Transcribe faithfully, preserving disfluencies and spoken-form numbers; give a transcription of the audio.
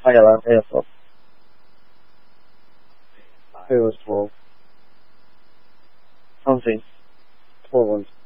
I got that. Yeah, fuck. It was twelve. Something. twelve ones.